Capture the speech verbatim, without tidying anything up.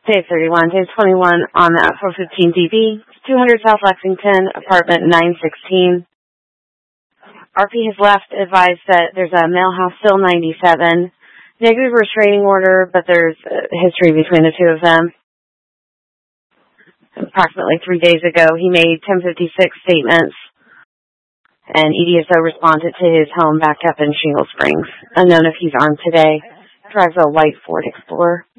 Day thirty-one, day twenty-one on that four fifteen D B, two hundred South Lexington, apartment nine sixteen. R P has left, advised that there's a mail house still ninety-seven. Negative restraining order, but there's a history between the two of them. Approximately three days ago, he made ten fifty-six statements, and E D S O responded to his home back up in Shingle Springs. Unknown if he's armed today. Drives a white Ford Explorer.